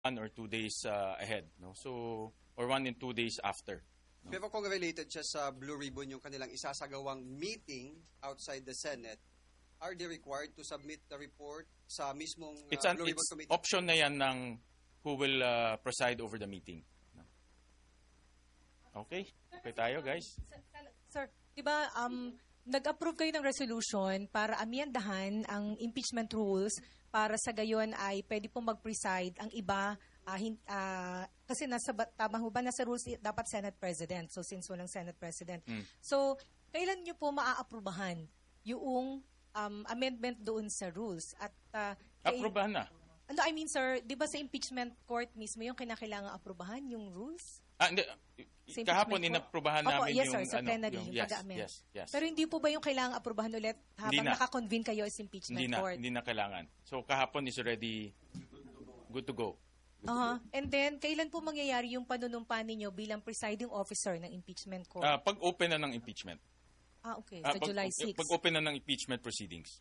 1 or 2 days ahead, no? So, or 1 and 2 days after. No? Pero kung related siya sa Blue Ribbon, yung kanilang isasagawang meeting outside the Senate, are they required to submit the report sa mismong Blue Ribbon Committee? Option na yan ng who will preside over the meeting. No? Okay? Okay tayo, guys? Sir, di ba nag-approve kayo ng resolution para amyendahan ang impeachment rules para sa gayon ay pwede pong mag-preside ang iba kasi tama ho ba nasa rules dapat Senate President. So since walang Senate President. So kailan nyo po maaaprubahan yung amendment doon sa rules? At aprubahan na. Ano, I mean, sir, di ba sa impeachment court mismo yung kinakailangan aprubahan yung rules? Hindi. Kahapon inaprubahan namin yes, sir, yung sa plenary, yung pag-amend. Yes. Pero hindi po ba yung kailangan aprubahan ulit habang nakakonvene kayo sa impeachment court? Hindi na kailangan. So kahapon is already good to go. And then, kailan po mangyayari yung panunumpa ninyo bilang presiding officer ng impeachment court? Pag-open na ng impeachment. Okay. Sa July 6. Pag-open na ng impeachment proceedings.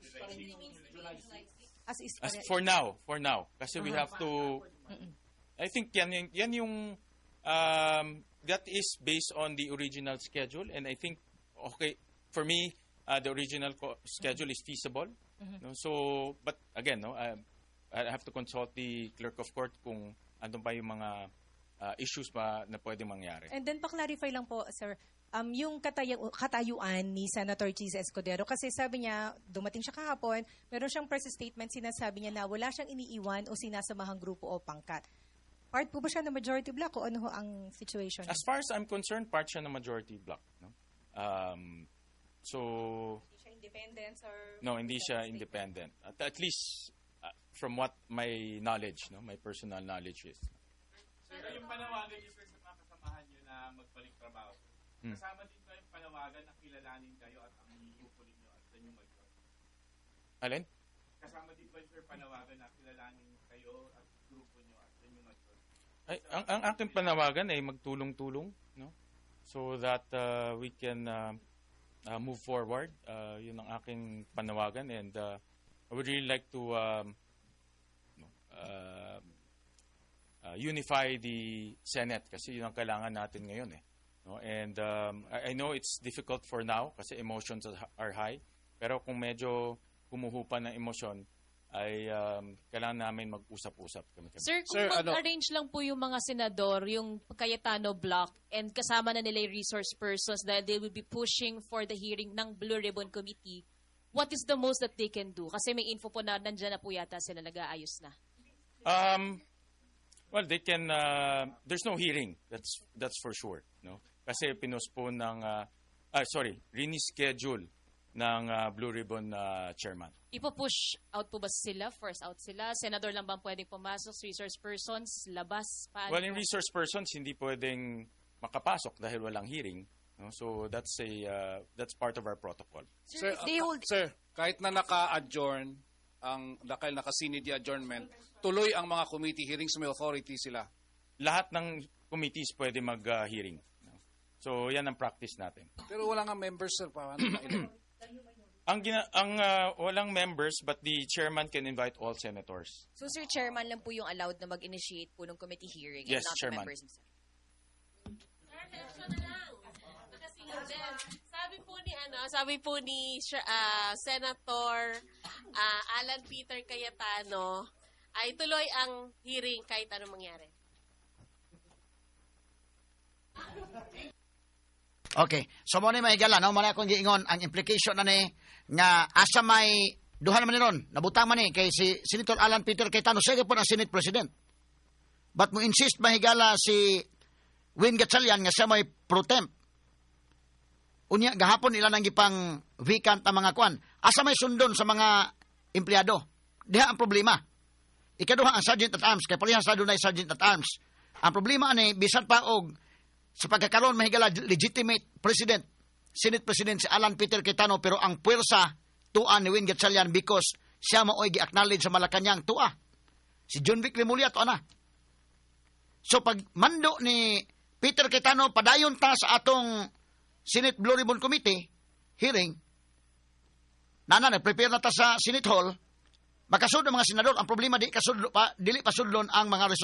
As for now. Kasi we have to, I think yan yung, that is based on the original schedule. And I think, okay, for me, the original schedule is feasible. No? So, but again, no, I have to consult the clerk of court kung ano ba yung mga issues pa na pwede mangyari. And then, pa-clarify lang po, sir, yung katayuan ni Senator Cheese Escudero, kasi sabi niya, dumating siya kahapon, meron siyang press statement, sinasabi niya na wala siyang iniiwan o sinasamahang grupo o pangkat. Part po ba siya ng majority block o ano ho ang situation? As far as I'm concerned, part siya ng majority block. No? So, hindi siya independent? Or no, hindi siya independent. At least, from what my knowledge, no, my personal knowledge is. Sir, yung panawagan niyo sa mga kasamahan niyo na magbalik trabaho, kasama din ba yung panawagan na kilalanin kayo at ang grupo ninyo at sa inyong mag-join? Alin? Kasama din ba yung panawagan na kilalanin kayo at grupo niyo at sa inyong mag-join? Ang aking panawagan ay magtulong-tulong, no? So that we can move forward. Yun ang aking panawagan, and I would really like to unify the Senate kasi yun ang kailangan natin ngayon eh. No? And I know it's difficult for now kasi emotions are high, pero kung medyo humuhupa ng emosyon ay kailangan namin mag-usap-usap kami. Sir, kung mag-arrange lang po yung mga senador, yung Cayetano block, and kasama na nila yung resource persons dahil they will be pushing for the hearing ng Blue Ribbon Committee, what is the most that they can do? Kasi may info po na nandyan na po yata sila nag-aayos na. Well, they can, there's no hearing, that's for sure. No? Kasi pinospone ng, reschedule ng Blue Ribbon chairman. Ipo-push out po ba sila? Force out sila? Senador lang bang pwedeng pumasok? Resource persons? Labas? Paano? Well, in resource persons, hindi pwedeng makapasok dahil walang hearing. No? So that's part of our protocol. Sir, kahit na naka-adjourn, dahil nakasinid yung adjournment, tuloy ang mga committee hearings, may authority sila. Lahat ng committees pwede mag-hearing. No? So yan ang practice natin. Pero wala nga members, sir. Walang members, but the chairman can invite all senators. So, sir, chairman lang po yung allowed na mag-initiate po ng committee hearing, yes, and not chairman. the members themselves. Sabi po ni Senator Alan Peter Cayetano ay tuloy ang hearing kahit anong mangyari. Okay. So mo ni mahigala no man akong giingon ang implication na ni nga asa may duha naman ni ron nabutang man ni kay si Senator Alan Peter Cayetano sige po ang Senate President. But mo insist mahigala si Win Gatchalian nga siya may pro temp. Unya gahapon nila nang gipang vacant ang mga kwan. Asa may sundon sa mga empleyado. Diha ang problema. Ikaduha ang Sergeant at Arms kay palihang sa dunay Sergeant at Arms. Ang problema ani bisan pa og sa pagkakaroon mahigala legitimate president, Senate President si Alan Peter Cayetano, pero ang puwersa tuan ni Win Gatchalian because siya maoy gi-acknowledge sa Malacañang tua. Si John Vic Remulla to ana. So pag mando ni Peter Cayetano padayon ta sa atong Senate Blue Ribbon Committee hearing, nagprepare na ta sa Senate Hall, Makasudlo mga senador, ang problema di kasudlo pa, dili pasudlon ang mga